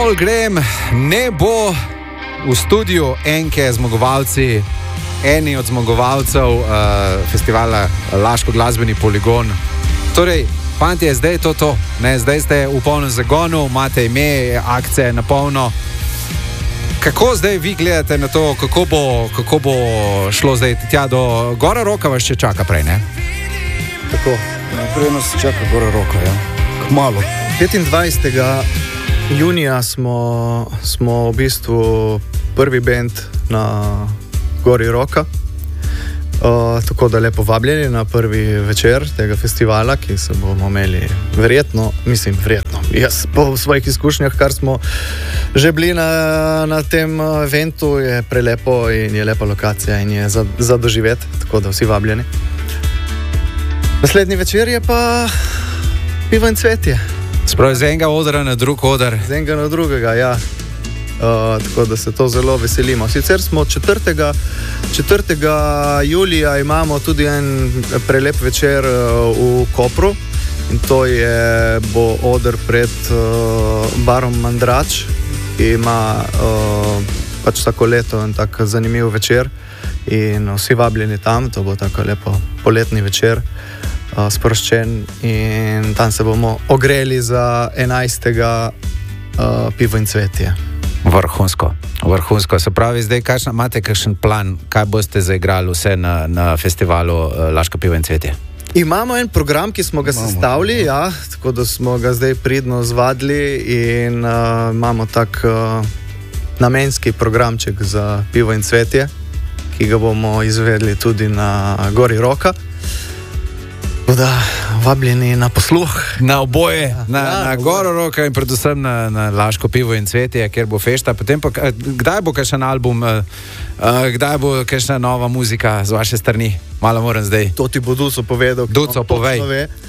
Paul Graham ne bo v studiu enke zmagovalci, eni od zmagovalcev festivala Laško glasbeni poligon. Torej, fantje, zdaj je to. Ne, zdaj ste v polnem zagonu, imate ime, akcije na polno. Kako zdaj vi gledate na to, kako bo šlo zdaj tja do Gora Roka, vas še čaka prej, ne? Tako, naprej nas čaka Gora Roka, ja. Kmalu. 25. junija smo v bistvu prvi band na Gori Roka. Tako da lepo vabljeni na prvi večer tega festivala, ki se bomo imeli verjetno, jaz po svojih izkušnjah, kar smo že bili na tem eventu, je prelepo in je lepa lokacija in je za doživeti, tako da vsi vabljeni. Naslednji večer je pa Pivo in cvetje. Spravi z enega odra na drug odr. Z enega na drugega, ja. Tako da se to zelo veselimo. Sicer smo 4. julija imamo tudi en prelep večer v Kopru in to bo oder pred barom Mandrač, ki ima pač tako leto en tak zanimiv večer in vsi vabljeni tam. To bo tako lepo poletni večer, sproščen, in tam se bomo ogreli za 11. Pivo in cvetje. Vrhunsko. Se pravi, zdaj imate kakšen plan, kaj boste zaigrali vse na festivalu Laško pivo in cvetje? Imamo en program, ki smo ga sestavili, ja, tako da smo ga zdaj pridno zvadili in imamo tak namenski programček za pivo in cvetje, ki ga bomo izvedli tudi na Gori Roka. Da, vabljeni na posluh. Na oboje, na Goro Roka in predvsem na Laško pivo in cvetje, kjer bo fešta. Potem pa, kdaj bo kakšen album, kdaj bo kakšna nova muzika z vaše strani? Malo moram zdaj. To ti bo Duco povedal. Duco, povej.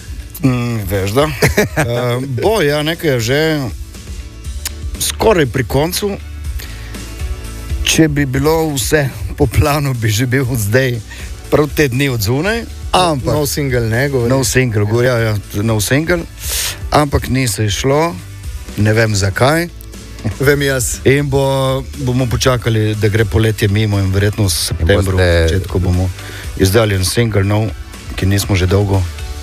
Veš da? Bo, ja, nekaj je že skoraj pri koncu. Če bi bilo vse po planu, bi že bil zdaj prav te dni od zunaj. Nov single, ne govori. Nov single, nov single. Ampak ni se šlo, ne vem zakaj. Vem jaz. In bomo počakali, da gre poletje mimo in verjetno v septembru, začetku bomo izdali en single nov, ki nismo že dolgo.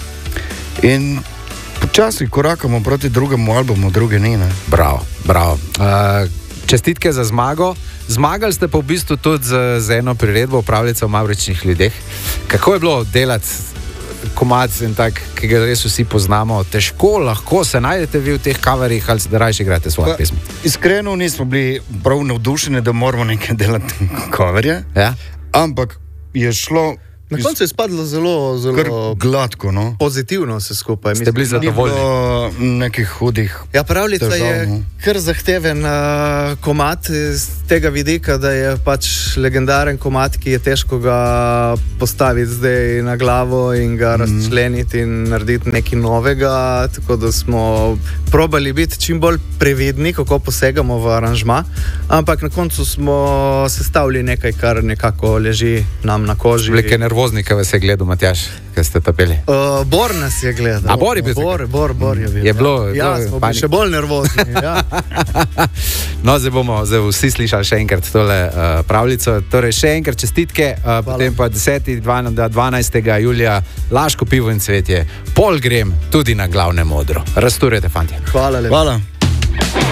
In počasi korakamo proti drugemu albumu, druge ni, ne? Bravo. Čestitke za zmago. Zmagali ste pa v bistvu tudi z eno priredbo Pravljica o mavričnih ljudeh. Kako je bilo delati komad in tak, ki ga res vsi poznamo? Težko lahko se najdete vi v teh coverih ali da rajši igrate svoje pesmi? Iskreno nismo bili prav navdušeni, da moramo nekaj delati coverje, ja? Ampak je šlo... Na koncu je spadlo zelo gladko, no? Pozitivno se skupaj. Ste bili zadovoljni? Ni bilo nekih hudih. Ja, Pravljica je kar zahteven komad z tega vidika, da je pač legendaren komad, ki je težko ga postaviti zdaj na glavo in ga razčleniti in narediti nekaj novega, tako da smo probali biti čim bolj previdni, kako posegamo v aranžma, ampak na koncu smo sestavili nekaj, kar nekako leži nam na koži. Voznika vas je gledal, Matjaž, kaj ste tapeli? Bor nas je gledal. A Bor je bil? Bor je bil. Je bilo, ja, smo bili še bolj nervozni. Ja. No, zdaj bomo vsi slišali še enkrat tole pravljico. Torej, še enkrat čestitke, potem pa 10. 12. julija Laško pivo in cvetje. Paul Graham tudi na glavnem odru. Razturjete, fantje. Hvala lepo. Hvala.